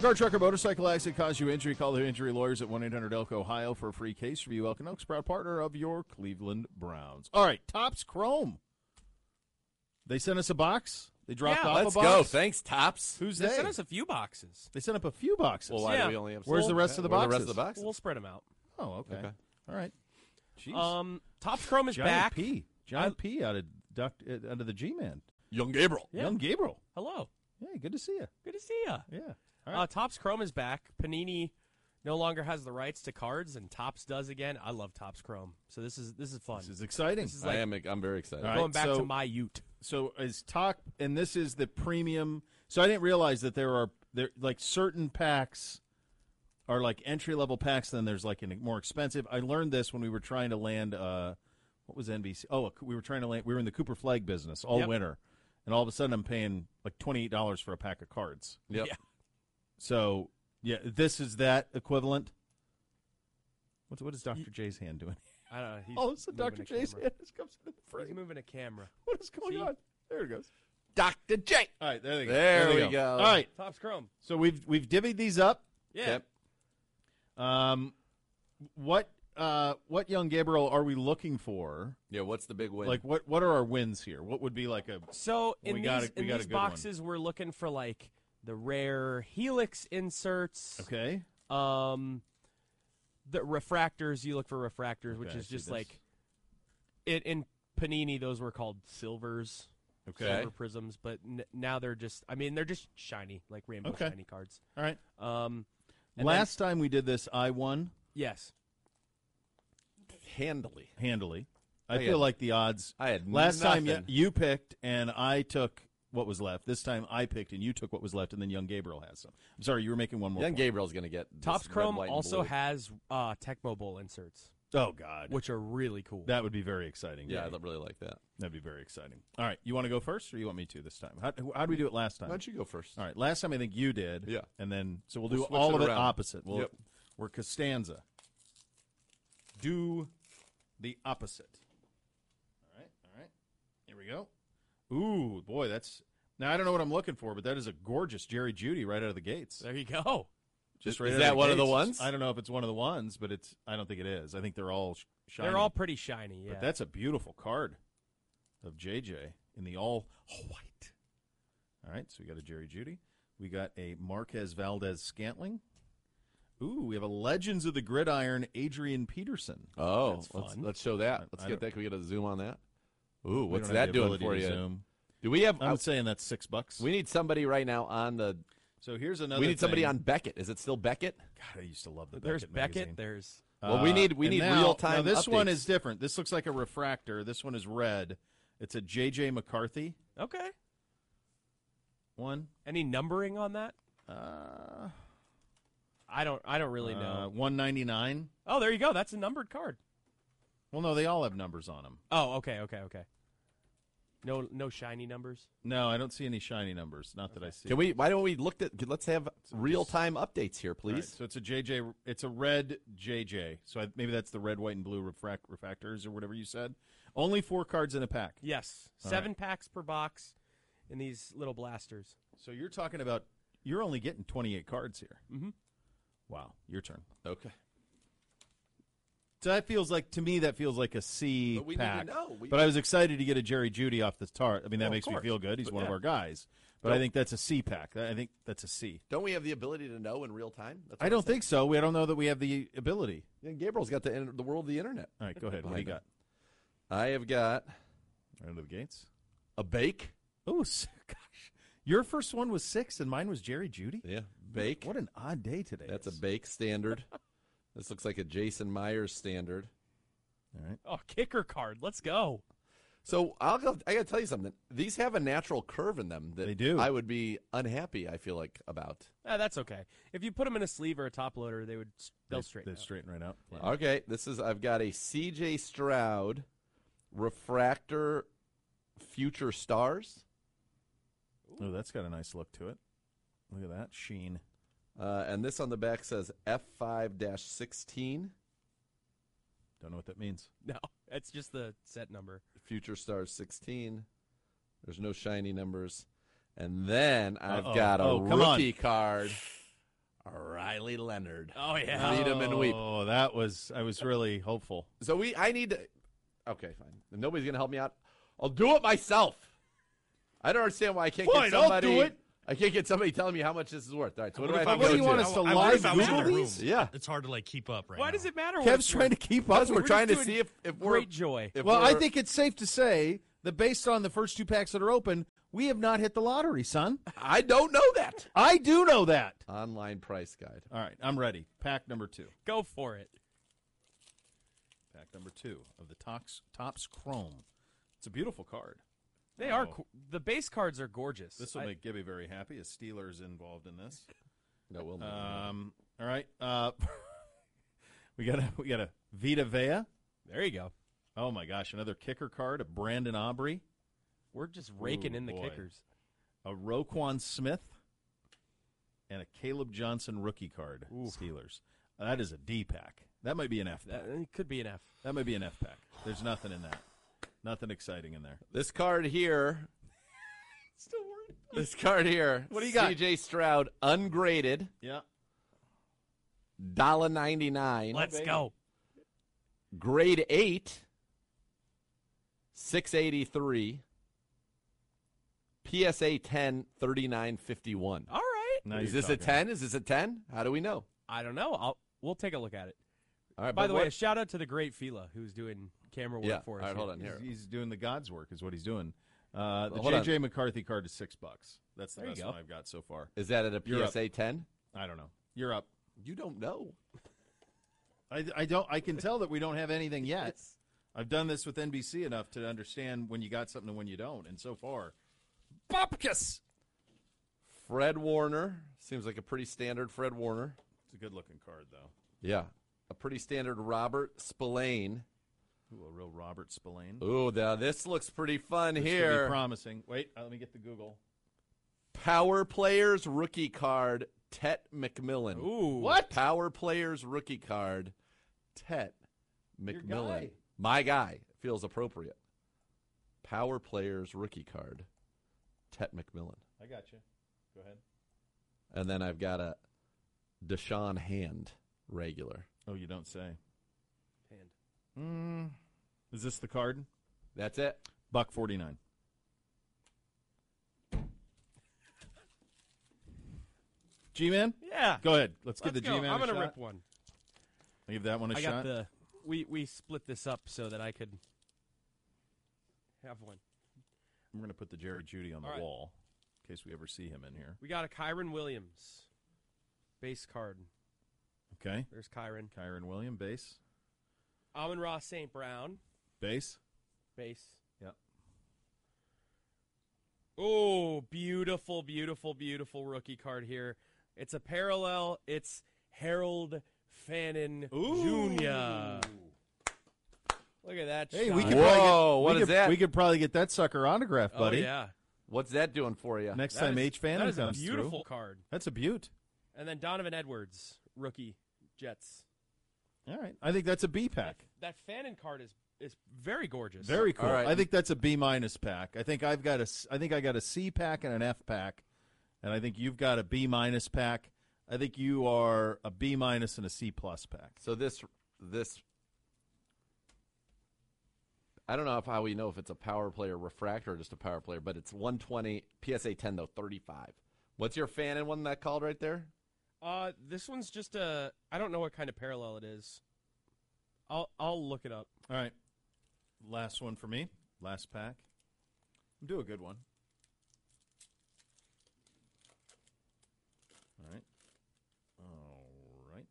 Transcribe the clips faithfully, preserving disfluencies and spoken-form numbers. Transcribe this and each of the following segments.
Car, truck, or motorcycle accident caused you injury. Call the injury lawyers at one eight hundred elk Ohio for a free case review. Elk and Oaks, proud partner of your Cleveland Browns. All right, Topps Chrome. They sent us a box. They dropped Yeah, off Let's a box. go. Thanks, Tops. Who's They they? sent us a few boxes. They sent up a few boxes. Well, why Yeah. do we only have? Where's the rest of the Where are boxes? the rest of the boxes? We'll spread them out. Oh, okay. Okay. All right. Jeez. Um, Topps Chrome is Giant back. P. Giant P out of Duck, uh, out of the G-Man. Young Gabriel. Yeah. Young Gabriel. Hello. Hey, good to see you. Good to see ya. Yeah. All right. Uh, Topps Chrome is back. Panini no longer has the rights to cards, and Topps does again. I love Topps Chrome, so this is this is fun. This is exciting. This is I like am. I'm very excited. All right. going back so- to my Ute. So is talk, and this is the premium. So I didn't realize that there are there like certain packs are like entry level packs. Then there's like a more expensive. I learned this when we were trying to land. Uh, what was N B C? Oh, we were trying to land. We were in the Cooper Flag business all Yep. winter, and all of a sudden I'm paying like twenty eight dollars for a pack of cards. Yep. Yeah. So yeah, this is that equivalent. What's what is Doctor J's hand doing? I don't know. He's Oh, it's moving Doctor a J's camera. hand. This comes in the He's frame. moving a camera. What is going See? on? There it goes. Doctor J. All right, there they go. There they we go. All right, Topps Chrome. so we've we've divvied these up. Yeah. Yep. Um, what uh what young Gabriel are we looking for? Yeah. What's the big win? Like what what are our wins here? What would be like a So in we these, got a- we in got a these good one. boxes, we're looking for like the rare Helix inserts. okay? Um, the refractors. You look for refractors, which Okay, I is see just this. like it in Panini. Those were called silvers. Okay. Silver prisms, but n- now they're just. I mean, they're just shiny, like rainbow Okay. shiny cards. All right. Um, and Last time we did this, I won then, yes. handily. handily. I I feel had- like the odds. I had Last time you, nothing. you picked and I took what was left. This time I picked and you took what was left, and then young Gabriel has some. I'm sorry, you were making one more. Young point. Gabriel's going to get this Topps red, Chrome white, and also blue. has uh, Tecmo Bowl inserts, Oh God, which are really cool. that would be very exciting. Yeah, I Dave. really like that. That'd be very exciting. All right, you want to go first, or you want me to this time? How how did we do it last time? Why don't you go first? All right, last time I think you did. Yeah. And then, so we'll We'll do switch all it of it around. opposite. We'll, Yep. We're Costanza. Do the opposite. All right, all right. Here we go. Ooh, boy, that's, now I don't know what I'm looking for, but that is a gorgeous Jerry Judy right out of the gates. There you go. Just Is- right is out that the one of the gates. ones? I don't know if it's one of the ones, but it's, I don't think it is. I think they're all sh- shiny. They're all pretty shiny. Yeah. But that's a beautiful card of J J in the all white. All right, so we got a Jerry Judy. We got a Marquez Valdez Scantling. Ooh, we have a Legends of the Gridiron Adrian Peterson. Oh, That's let's, fun. let's show that. Let's I get don't- that. Can we get a zoom on that? Ooh, We what's don't have that the doing ability for to you? Zoom. Do we have? I'm uh, saying that's six bucks. we need somebody right now on the. so here's another. we need somebody thing. on Beckett. Is it still Beckett? God, I used to love the there's Beckett. Beckett. magazine. There's Well, we need- we and need now- real-time Now this one updates. is different. This looks like a refractor. This one is red. It's a J J McCarthy okay. one. Any numbering on that? Uh, I don't. I don't really uh, know. one ninety-nine. Oh, there you go. That's a numbered card. Well, no, they all have numbers on them. Oh, okay, okay, okay. No, no shiny numbers. No, I don't see any shiny numbers. Not that I see. Can we? Why don't we look at? Let's have real time updates here, All right, please. so it's a J J. It's a red J J. So I, maybe that's the red, white, and blue refract, refractors or whatever you said. Only four cards in a pack. Yes, All seven packs per box in these little blasters. So you're talking about you're only getting twenty-eight cards here. Mm-hmm. Wow, your turn. Okay. So that feels like to me that feels like a C But we need to pack. know. We- but I was excited to get a Jerry Judy off the start. I mean that Well, of makes me course. feel good. He's But one of yeah. our guys. But Don't- I think that's a C pack. I think that's a C. Don't we have the ability to know in real time? That's what I I'm don't saying. think so. We I don't know that we have the ability. Yeah, Gabriel's got the in- the world of the internet. All right, go ahead. What do you got? I have got Right into the gates. a bake. Oh, s- gosh. Your first one was six, and mine was Jerry Judy? Yeah, bake. What an odd day today. That's a is. bake standard. This looks like a Jason Myers standard. All right. Oh, kicker card. Let's go. So I'll go. I got to tell you something. These have a natural curve in them that They do. I would be unhappy. I feel like about. Ah, that's okay. If you put them in a sleeve or a top loader, they would they'll They- straighten They out. straighten right out. Okay, this is. I've got a C J Stroud refractor future stars, Oh, that's got a nice look to it. Look at that sheen. uh, and this on the back says F five sixteen Don't know what that means. No, it's just the set number. future stars sixteen. There's no shiny numbers, and then I've Uh-oh. got a Oh, come on. rookie card Riley Leonard. Oh, yeah. Read 'em and weep. Oh, that was I was really hopeful. So we, I need to. Okay, fine. If nobody's gonna help me out, I'll do it myself. I don't understand why I can't Fine, get I'll somebody. do it. I can't get somebody telling me how much this is worth. All right, so what, What do if I I have What to do go you want to? us to I- I live wonder if I was in Google the these? room. Yeah. It's hard to like keep up right Why now. does it matter? what Kev's it's trying to worth? keep up. Because we're with trying to doing see if if we're Great joy. if Well, I we're- think it's safe to say that based on the first two packs that are open, we have not hit the lottery, son. I don't know that. I do know that. Online price guide. All right, I'm ready. Pack number two. Go for it. Pack number two of the Tops, Tops Chrome. It's a beautiful card. They Oh. are co- the base cards are gorgeous. This will I- make Gibby very happy. A Steelers involved in this. No, we'll not. Um, all right. Uh, we got a we got a Vita Vea. there you go. Oh my gosh, another kicker card. A Brandon Aubrey. We're just raking Ooh, in the boy. kickers. A Roquan Smith. And a Caleb Johnson rookie card. Ooh. Steelers. That is a D pack. That might be an F pack. That it could be an F. That might be an F pack. There's nothing in that. Nothing exciting in there. This card here. Still worried. This card here. What do you got? C J Stroud, ungraded, Yeah. dollar ninety nine. Let's baby. go. Grade eight, six eighty three. P S A ten, thirty nine fifty one. All right. Now Is you're this a talking. ten? Is this a ten? How do we know? I don't know. I'll we'll take a look at it. All right. By but the way, a what- shout out to the great Fila who's doing camera work yeah. for All us. right, hold here. on He's, here. he's doing the God's work, is what he's doing. Uh, the Well, hold J J McCarthy card is six bucks. That's the There you best go. one I've got so far. Is that at a You're P S A ten? I don't know. You're up. You don't know. I, I don't. I can tell that we don't have anything yet. I've done this with N B C enough to understand when you got something and when you don't. And so far, Bopkus. Fred Warner. Seems like a pretty standard Fred Warner. It's a good looking card, though. Yeah. A pretty standard Robert Spillane. Ooh, a real Robert Spillane. Ooh, now this looks pretty fun This could be here. promising. Wait, uh, let me get the Google. Power Players rookie card, Tet McMillan. Ooh. What? Power Players rookie card, Tet Your McMillan. guy. My guy. Feels appropriate. Power Players rookie card, Tet McMillan. I got you. Go ahead. And then I've got a Deshaun Hand regular. Oh, you don't say. Hand. Mm. Is this the card? That's it. Buck forty-nine. G-Man? Yeah. Go ahead. Let's, give Let's the go. G-Man I'm a gonna shot. rip one. Give that one a I shot. got the. We we split this up so that I could have one. I'm going to put the Jerry Judy on the All right. wall in case we ever see him in here. We got a Kyron Williams base card. Okay. There's Kyron. Kyron William, base. Amon Ross Saint Brown Base. base. Yep. Oh, beautiful, beautiful, beautiful rookie card here. It's a parallel. It's Harold Fannin Junior Look at that. Hey, shot. we could Whoa, probably get, what we is could, that? We could probably get that sucker autographed, Oh, buddy. yeah. What's that doing for you? Next That time is- H Fannin That is a comes beautiful through. card. That's a beaut. And then Donovan Edwards, rookie Jets. All right. I think that's a B pack. That Fannin card is is very gorgeous. Very cool. All right. I think that's a B minus pack. I think I've got a s- I think I got a C pack and an F pack, and I think you've got a B minus pack. I think you are a B minus and a C plus pack. So this this I don't know if how we know if it's a power player refractor or just a power player, but it's one twenty P S A ten though thirty-five. What's your Fannin one that called right there? Uh, this one's just a. I don't know what kind of parallel it is. I'll I'll look it up. All right. Last one for me. Last pack. Do a good one. All right. All right.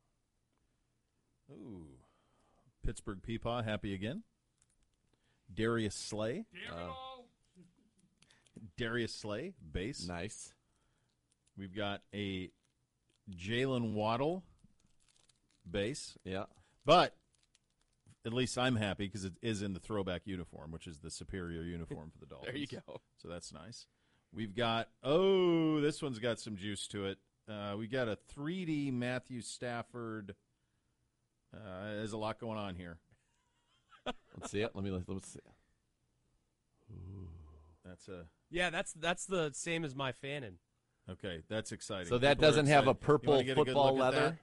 Ooh. Pittsburgh Peepaw, happy again. Darius Slay. Uh, Darius Slay, base. nice. We've got a Jalen Waddle, base. Yeah. But at least I'm happy because it is in the throwback uniform, which is the superior uniform for the Dolphins. There you go. So that's nice. We've got, oh, this one's got some juice to it. Uh, we got a three D Matthew Stafford. Uh, there's a lot going on here. Let's see it. Let me let's see. That's a Yeah, that's that's the same as my Fannin. Okay, that's exciting. So that People are doesn't have a excited. You purple wanna get a good football look at leather?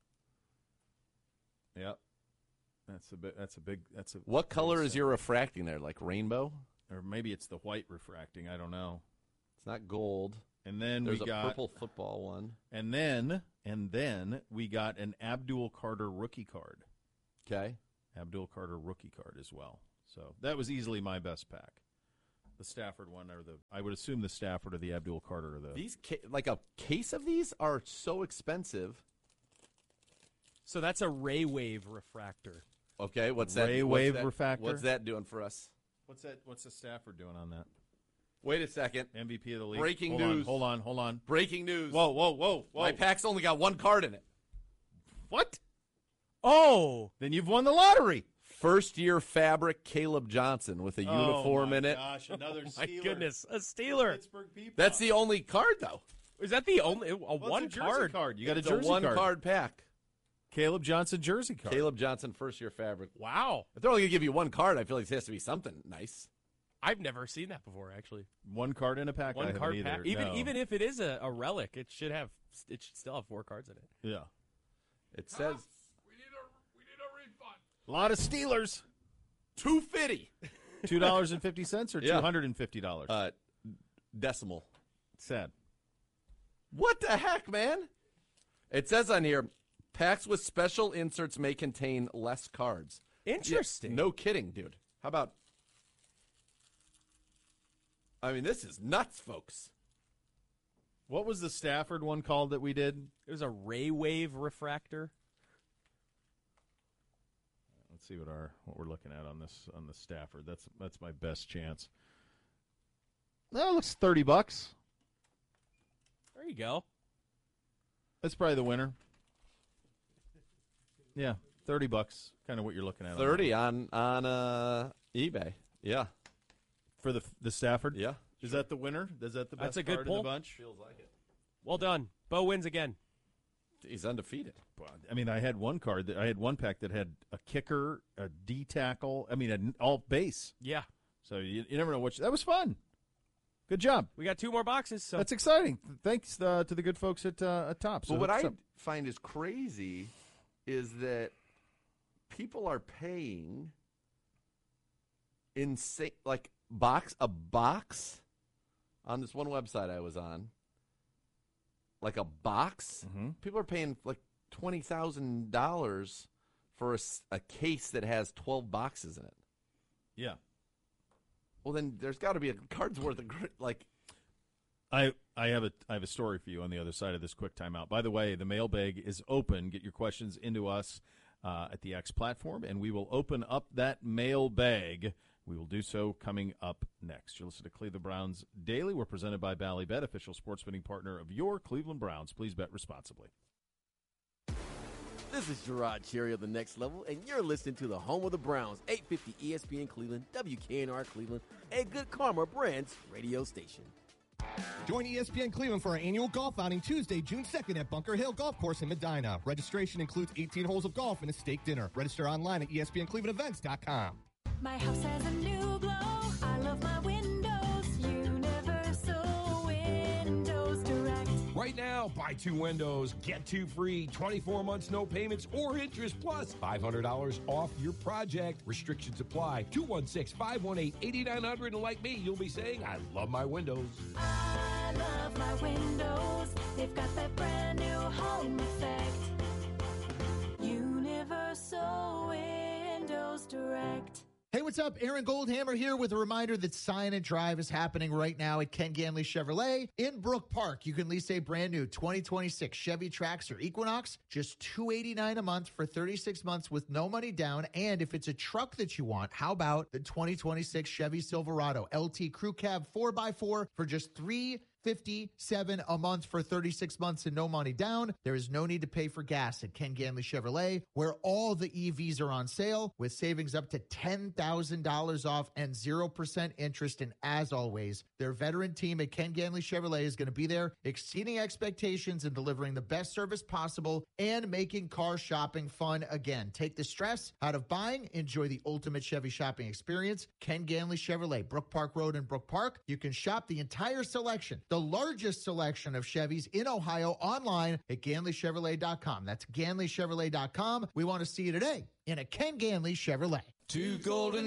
that? Yep. That's a bit. That's a big. That's a. What big color is set. your refracting there? Like rainbow? Or maybe it's the white refracting. I don't know. It's not gold. And then There's we a got. purple football one. And then and then we got an Abdul Carter rookie card. Okay. Abdul Carter rookie card as well. So that was easily my best pack. The Stafford one, or the I would assume the Stafford or the Abdul Carter or the. These ca- like a case of these are so expensive. So that's a Ray Wave refractor. Okay, what's that? Ray what's Wave that- refractor? What's that doing for us? What's that? What's the Stafford doing on that? Wait a second. M V P of the league. Breaking hold news. On, hold on, hold on. Breaking news. Whoa, whoa, whoa, whoa! My pack's only got one card in it. What? Oh, Then you've won the lottery. First year fabric Caleb Johnson with a uniform oh my in it. Gosh, another my Steeler. goodness, a Steeler. Pittsburgh people. That's the only card though. Is that the only a Well, one it's a jersey card? card? You got It's a jersey one card. card pack. Caleb Johnson jersey card. Caleb Johnson first year fabric. Wow, If they're only gonna give you one card, I feel like it has to be something nice. I've never seen that before. Actually, One card in a pack. I one haven't card either. pack. Even No. even if it is a, a relic, it should have it should still have four cards in it. yeah, It says a lot of Steelers. two fifty. Two dollars and fifty cents or Yeah. two hundred and fifty dollars. Uh, decimal. Sad. What the heck, man? It says on here, packs with special inserts may contain less cards. Interesting. Yeah, no kidding, dude. How about? I mean, this is nuts, folks. What was the Stafford one called that we did? It was a Ray Wave refractor. Let's see what our what we're looking at on this on the Stafford. That's that's my best chance. That looks thirty bucks. There you go. That's probably the winner. Yeah, thirty bucks. Kind of what you're looking at. on Thirty that. on on uh, eBay. Yeah, for the the Stafford. yeah. Is that the winner? Is that the best That's a good card in pull. the bunch? Feels like it. Well done. Bo wins again. He's undefeated. Well, I mean, I had one card that I had one pack that had a kicker, a D tackle. I mean, an all base. Yeah. So you, you never know which. That was fun. Good job. We got two more boxes. So That's exciting. Thanks uh, to the good folks at uh, at Top. So But what I hook us up. find is crazy is that people are paying insane, like box a box on this one website I was on, like a box. Mhm. People are paying like twenty thousand dollars for a, s- a case that has twelve boxes in it. Yeah. Well, then there's got to be a card's worth of gr- like. I I have a I have a story for you on the other side of this quick timeout. By the way, the mailbag is open. Get your questions into us uh, at the X platform, and we will open up that mailbag. We will do so coming up next. You're listening to Cleveland Browns Daily. We're presented by Ballybet, official sports betting partner of your Cleveland Browns. Please bet responsibly. This is Gerard Cherry of The Next Level, and you're listening to the home of the Browns, eight fifty E S P N Cleveland, W K N R Cleveland, and Good Karma Brands radio station. Join E S P N Cleveland for our annual golf outing Tuesday, June second at Bunker Hill Golf Course in Medina. Registration includes eighteen holes of golf and a steak dinner. Register online at E S P N Cleveland Events dot com. My house has a new glow. I love my windows. Universal Windows Direct. Right now, buy two windows, get two free, twenty-four months, no payments or interest, plus five hundred dollars off your project. Restrictions apply. two one six, five one eight, eight nine zero zero. And like me, you'll be saying, I love my windows. I love my windows. They've got that brand new home effect. Universal Windows Direct. Hey, what's up? Aaron Goldhammer here with a reminder that Sign and Drive is happening right now at Ken Ganley Chevrolet in Brook Park. You can lease a brand new twenty twenty-six Chevy Trax or Equinox, just two hundred eighty-nine dollars a month for thirty-six months with no money down. And if it's a truck that you want, how about the twenty twenty-six Chevy Silverado L T Crew Cab four by four for just three hundred fifty-seven dollars a month for thirty-six months and no money down. There is no need to pay for gas at Ken Ganley Chevrolet, where all the E Vs are on sale with savings up to ten thousand dollars off and zero percent interest. And as always, their veteran team at Ken Ganley Chevrolet is going to be there, exceeding expectations and delivering the best service possible and making car shopping fun again. Take the stress out of buying. Enjoy the ultimate Chevy shopping experience. Ken Ganley Chevrolet, Brook Park Road in Brook Park. You can shop the entire selection, the the largest selection of Chevys in Ohio online at Ganley Chevrolet dot com. That's Ganley Chevrolet dot com. We want to see you today in a Ken Ganley Chevrolet. Two golden